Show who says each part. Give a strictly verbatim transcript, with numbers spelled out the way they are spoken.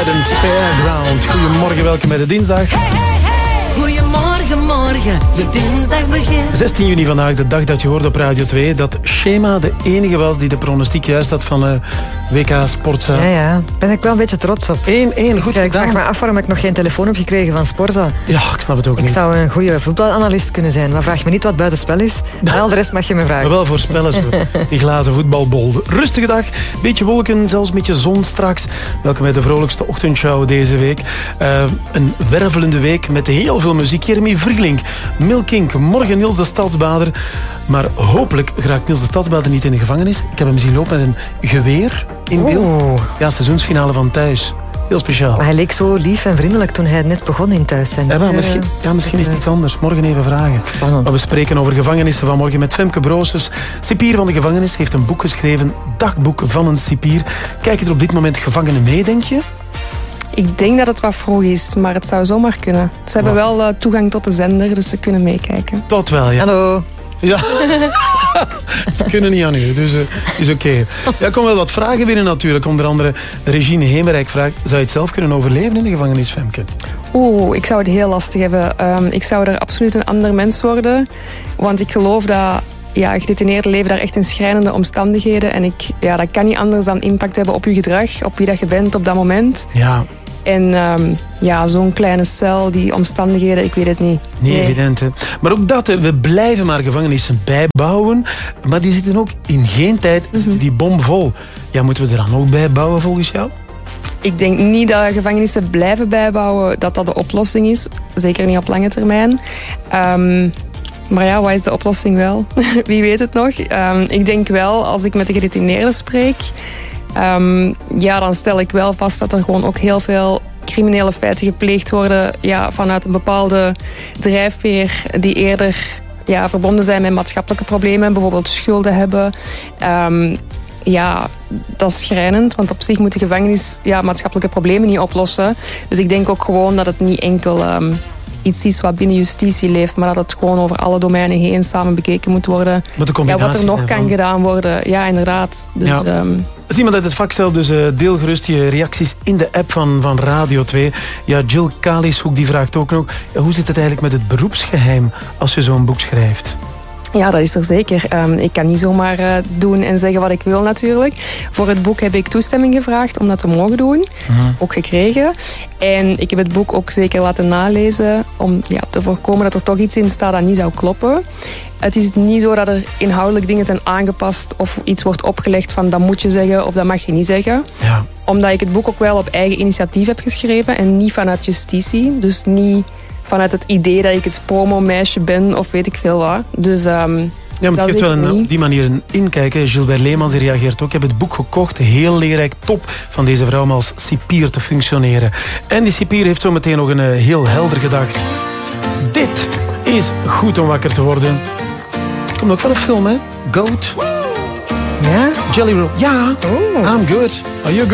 Speaker 1: Madden Fairground. Goedemorgen, welkom bij de dinsdag.
Speaker 2: Hey, hey, hey. Goedemorgen, morgen, de dinsdag begint.
Speaker 1: zestien juni vandaag, de dag dat je hoorde op Radio twee... dat Shema de enige was die de pronostiek juist had van uh, W K Sportza.
Speaker 3: Ja, ja. Ben ik wel een beetje trots op.
Speaker 1: één één, goed
Speaker 3: ja, ik
Speaker 1: gedaan.
Speaker 3: vraag me af waarom ik nog geen telefoon heb gekregen van Sportza.
Speaker 1: Ja, ik snap het ook
Speaker 3: ik
Speaker 1: niet.
Speaker 3: Ik zou een goede voetbalanalist kunnen zijn, maar vraag me niet wat buitenspel is. Al de rest mag je me vragen.
Speaker 1: Maar wel voorspellen ze, die glazen voetbalbol. Rustige dag, beetje wolken, zelfs een beetje zon straks. Welkom bij de vrolijkste ochtendshow deze week. Uh, een wervelende week met heel veel muziek. Jeremy Vriegelink, Milkink, morgen Niels de Stadsbader. Maar hopelijk geraakt Niels de Stadsbader niet in de gevangenis. Ik heb hem zien lopen met een geweer in beeld.
Speaker 3: Oeh.
Speaker 1: Ja, seizoensfinale van Thuis. Heel speciaal.
Speaker 3: Maar hij leek zo lief en vriendelijk toen hij net begon in Thuis zijn.
Speaker 1: Ja, maar misschien, ja, misschien is het iets anders. Morgen even vragen.
Speaker 3: Spannend.
Speaker 1: Maar we spreken over gevangenissen vanmorgen met Femke Broosjes. Cipier van de gevangenis heeft een boek geschreven. Dagboek van een cipier. Kijken er op dit moment gevangenen mee, denk je?
Speaker 4: Ik denk dat het wat vroeg is, maar het zou zomaar kunnen. Ze hebben
Speaker 1: Wow.
Speaker 4: wel uh, toegang tot de zender, dus ze kunnen meekijken.
Speaker 1: Tot wel, ja.
Speaker 3: Hallo.
Speaker 1: Ja. Ze kunnen niet aan u, dus uh, is oké. Okay. Ja, er komen wel wat vragen binnen natuurlijk. Onder andere Regine Hemerijk vraagt... Zou je het zelf kunnen overleven in de gevangenis, Femke?
Speaker 4: Oeh, ik zou het heel lastig hebben. Um, ik zou er absoluut een ander mens worden. Want ik geloof dat... Ja, gedetineerden leven daar echt in schrijnende omstandigheden. En ik, ja, dat kan niet anders dan impact hebben op je gedrag. Op wie dat je bent op dat moment.
Speaker 1: Ja.
Speaker 4: En um, ja, zo'n kleine cel, die omstandigheden, ik weet het niet.
Speaker 1: Niet
Speaker 4: Nee.
Speaker 1: evident, hè. Maar ook dat, hè, we blijven maar gevangenissen bijbouwen. Maar die zitten ook in geen tijd
Speaker 4: Mm-hmm.
Speaker 1: die bomvol. Ja, moeten we er dan ook bijbouwen volgens jou?
Speaker 4: Ik denk niet dat gevangenissen blijven bijbouwen, dat dat de oplossing is. Zeker niet op lange termijn. Um, maar ja, wat is de oplossing wel? Wie weet het nog? Um, ik denk wel, als ik met de gedetineerden spreek... Um, ja, dan stel ik wel vast dat er gewoon ook heel veel criminele feiten gepleegd worden, ja, vanuit een bepaalde drijfveer die eerder, ja, verbonden zijn met maatschappelijke problemen, bijvoorbeeld schulden hebben. Um, ja, dat is schrijnend, want op zich moet de gevangenis, ja, maatschappelijke problemen niet oplossen. Dus ik denk ook gewoon dat het niet enkel um, iets is wat binnen justitie leeft, maar dat het gewoon over alle domeinen heen samen bekeken moet worden.
Speaker 1: Met de
Speaker 4: Ja,
Speaker 1: combinatie
Speaker 4: wat er nog
Speaker 1: daarvan.
Speaker 4: kan gedaan worden. Ja, inderdaad. Dus,
Speaker 1: Ja.
Speaker 4: um,
Speaker 1: Als iemand uit het vak stelt, dus uh, deel gerust je reacties in de app van, van Radio twee. Ja, Jill Kalishoek die vraagt ook nog... Ja, hoe zit het eigenlijk met het beroepsgeheim als je zo'n boek schrijft?
Speaker 4: Ja, dat is er zeker. Um, ik kan niet zomaar uh, doen en zeggen wat ik wil natuurlijk. Voor het boek heb ik toestemming gevraagd om dat te mogen doen.
Speaker 1: Mm-hmm.
Speaker 4: Ook gekregen. En ik heb het boek ook zeker laten nalezen om ja, te voorkomen dat er toch iets in staat dat niet zou kloppen. Het is niet zo dat er inhoudelijk dingen zijn aangepast of iets wordt opgelegd van dat moet je zeggen of dat mag je niet zeggen.
Speaker 1: Ja.
Speaker 4: Omdat ik het boek ook wel op eigen initiatief heb geschreven en niet vanuit justitie. Dus niet vanuit het idee dat ik het promomeisje ben of weet ik veel wat. Dus um,
Speaker 1: Ja, maar
Speaker 4: dat
Speaker 1: het geeft wel
Speaker 4: zeker
Speaker 1: een,
Speaker 4: niet.
Speaker 1: op die manier een inkijk. Hè. Gilbert Leemans die reageert ook. Ik heb het boek gekocht. Heel leerrijk. Top van deze vrouw om als cipier te functioneren. En die cipier heeft zo meteen nog een uh, heel helder gedacht. Dit is goed om wakker te worden. Komt ook van een film, hè? Goat.
Speaker 3: Ja?
Speaker 1: Jelly Roll. Ja.
Speaker 3: Oh.
Speaker 1: I'm good. Are you good?